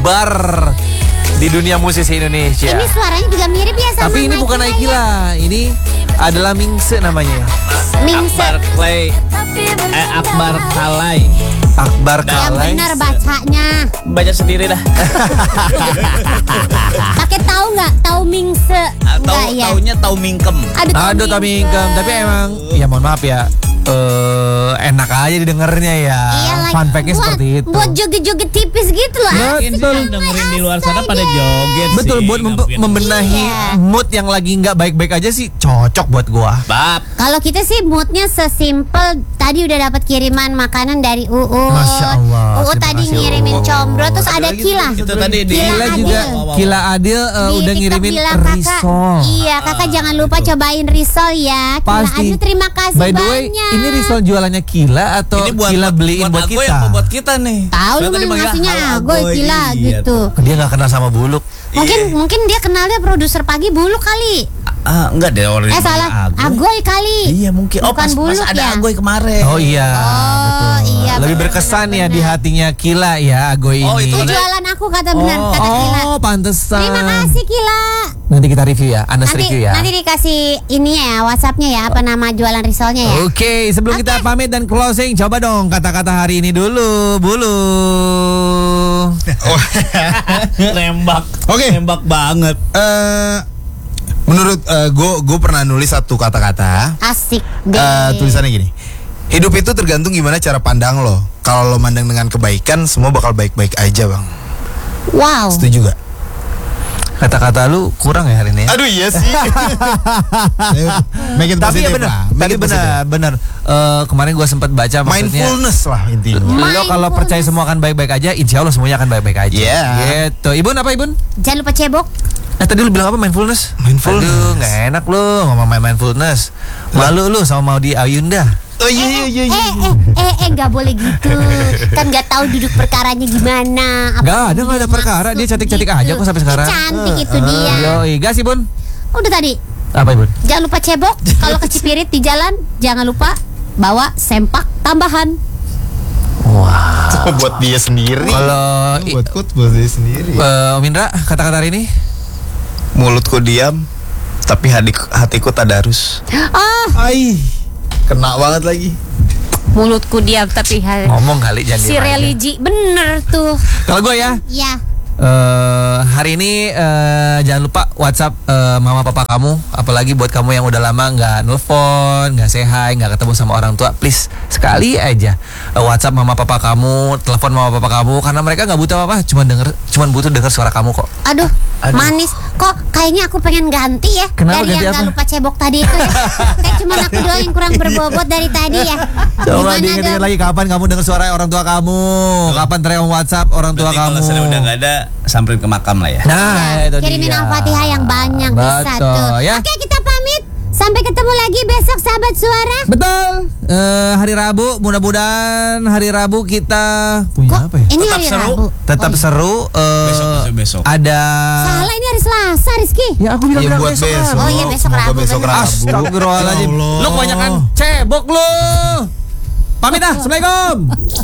bar di dunia musisi Indonesia. Ini suaranya juga mirip ya sama Tapi ini bukan Naikila Naikila, ini adalah Mingse namanya. Mingse. Akbar Kalai. Akbar Yang Kalai. benar bacanya. Baca sendiri dah. Pakai tahu nggak? Tahu Mingse? Nggak ya? Taunya tahu mingkem. Aduh Tommy Income. Tapi emang ya mohon maaf ya, enak aja didengarnya ya. Iyalah, Fun fact-nya seperti itu. Buat joget-joget tipis gitu loh. Ini yang dengerin di luar sana pada joget sih. Betul, buat Nggak mungkin. membenahi Iya. mood yang lagi nggak baik-baik aja sih cocok buat gua. Bab. Kalau kita sih moodnya sesimpel tadi udah dapat kiriman makanan dari UU. Masya Allah, UU terima tadi kasih, ngirimin UU. combro, terus ada Kila. Itu tadi di Kila Adil. juga, Kila Adil Di udah TikTok ngirimin bilang, "Kakak, risol. Iya, kakak jangan lupa cobain risol ya. Kila Pasti. Adil terima kasih By the way, banyak. ini risol jualannya Kila atau Ini buat Kila beliin buat Agoy kita? apa buat kita nih? Tahu lu Soalnya tadi mah manggil ngasihnya Hal Agoy Kila iya gitu. tuh. Dia nggak kenal sama Buluk. Mungkin dia kenalnya produser pagi Buluk kali. Enggak deh orang. Salah. Agoy kali. Iya mungkin. Oh Bukan pas Buluk ada ya? Agoy kemarin. Oh iya, betul. iya, Lebih benar, berkesan benar, ya di benar. hatinya Kila ya Agoy Oh, ini. itu Itu jualan aku kata benar kata Kila. Oh, pantesan. Terima kasih Kila. Nanti kita review ya, Anas Nanti, review ya. nanti dikasih ini ya WhatsAppnya ya apa nama jualan risolnya ya. Oke, sebelum kita pamit dan closing, coba dong kata-kata hari ini dulu, Bulu. Nembak. Oke. Nembak banget. Menurut gue pernah nulis satu kata-kata. Asik deh. Tulisannya gini. Hidup itu tergantung gimana cara pandang lo. Kalau lo mandang dengan kebaikan, semua bakal baik-baik aja, Bang. Wow. Setuju gak? Kata-kata lu kurang ya hari ini. Ya? Aduh iya sih. Make it Tapi ya positive benar, lah. Make tapi it positive. benar. Kemarin gua sempat baca maksudnya. Mindfulness lah intinya. Lo kalau percaya semua akan baik-baik aja, insya Allah semuanya akan baik-baik aja. Iya. Gitu. Ibun apa Ibun? Jangan lupa cebok. Tadi lu bilang apa mindfulness? Mindfulness. Aduh, nggak enak lu ngomong mindfulness. Malu lu sama Maudi Ayunda. Oh iya iya iya. Nggak boleh gitu. Kan nggak tahu duduk perkaranya gimana. Nggak ada perkara, dia cantik-cantik aja kok sampai sekarang. Cantik itu dia. Yoi, gas Ibun. Udah tadi. Apa Ibun? Jangan lupa cebok. Kalau ke Cipirit di jalan, jangan lupa bawa sempak tambahan. Wah. Buat dia sendiri. Kalau buat dia sendiri. Om Indra, kata-kata hari ini? Mulutku diam, tapi hatiku tadarus. Oh, Kena banget lagi. mulutku diam tapi Ngomong kali jangan si diem aja. religi bener tuh. Kalau gue ya, Ya. hari ini jangan lupa WhatsApp mama papa kamu, apalagi buat kamu yang udah lama nggak nelfon, nggak say hi, nggak ketemu sama orang tua, please sekali aja WhatsApp mama papa kamu, telepon mama papa kamu, karena mereka nggak butuh apa, cuman butuh dengar suara kamu kok. Aduh, manis. Kok kayaknya aku pengen ganti ya. Kenapa dari ganti yang apa? gak lupa cebok tadi itu ya. Kayak cuman aku doang yang kurang berbobot dari tadi ya. Coba Gimana diingetin dong? lagi kapan kamu dengar suara orang tua kamu, kapan terakhir WhatsApp orang tua Berarti kamu. kalau sudah udah nggak ada, samperin ke makam lah ya. Nah, itu Kirimin dia. Al-Fatihah yang banyak bisa Betul, tuh. ya. Oke, kita pamit. Sampai ketemu lagi besok sahabat suara. Betul. Hari Rabu, mudah-mudahan hari Rabu kita punya apa ya? Ini Tetap hari seru. Rabu. Tetap seru. Besok. Ada. Salah, ini hari Selasa, Rizky. Ya aku bilang Ya buat besok. Oh iya, besok Semoga Rabu, besok bener. Rabu. Astagfirullahaladzim. Ya Allah. Lu kebanyakan cebok lu. Pamit dah. Assalamualaikum.